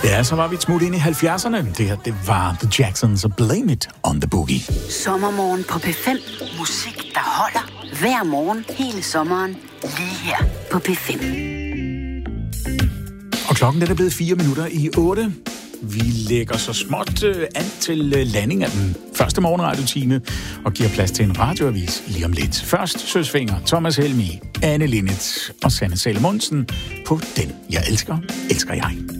Ja, så var vi et smut ind i 70'erne. Det her, det var The Jacksons og Blame It on the Boogie. Sommermorgen på P5. Musik, der holder hver morgen hele sommeren. Lige her på P5. Og klokken er blevet 8:04. Vi lægger så småt an til landing af den første morgenradiotime og giver plads til en radioavis lige om lidt. Først Søsfinger, Thomas Helmig, Anne Linnet og Sanne Salomonsen på Den, jeg elsker, elsker jeg.